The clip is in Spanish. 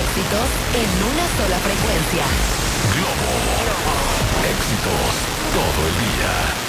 éxitos en una sola frecuencia. Globo. Éxitos todo el día.